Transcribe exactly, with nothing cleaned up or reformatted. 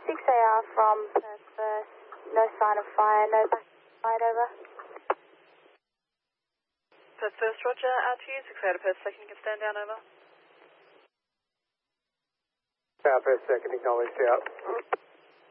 six A R from Perth First. No sign of fire, no back light, over. Perth First, roger. R two, six A R to Perth Second, you can stand down, over. South Perth Second, acknowledged out.